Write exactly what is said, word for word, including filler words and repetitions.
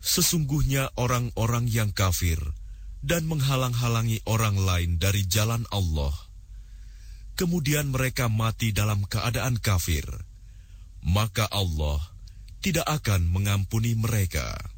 Sesungguhnya orang-orang yang kafir dan menghalang-halangi orang lain dari jalan Allah, kemudian mereka mati dalam keadaan kafir, maka Allah tidak akan mengampuni mereka.